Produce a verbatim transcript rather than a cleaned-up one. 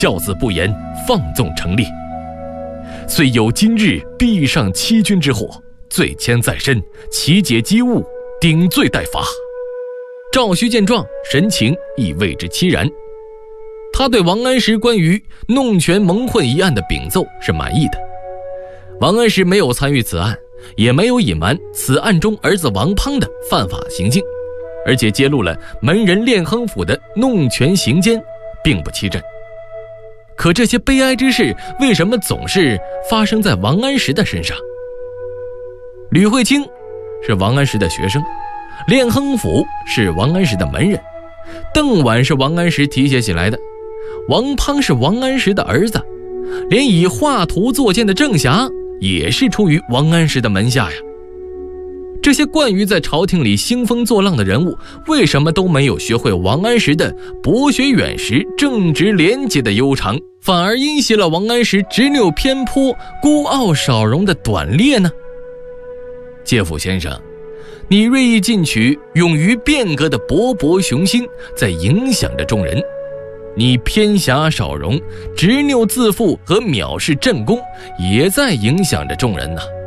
教子不严，放纵成烈。虽有今日必上欺君之祸，罪愆在身，其解机务，顶罪待罚。赵顼见状，神情亦为之凄然。他对王安石关于弄权蒙混一案的禀奏是满意的。王安石没有参与此案，也没有隐瞒此案中儿子王滂的犯法行径，而且揭露了门人练亨府的弄权行奸，并不欺朕。可这些悲哀之事为什么总是发生在王安石的身上？吕惠卿是王安石的学生，练亨府是王安石的门人，邓婉是王安石提携起来的，王滂是王安石的儿子，连以画图作践的郑侠也是出于王安石的门下呀。这些惯于在朝廷里兴风作浪的人物，为什么都没有学会王安石的博学远识、正直廉洁的悠长，反而因袭了王安石执拗偏颇、孤傲少容的短劣呢？介甫先生，你锐意进取、勇于变革的勃勃雄心在影响着众人，你偏狭少容、执拗自负和藐视朕功也在影响着众人呢、啊。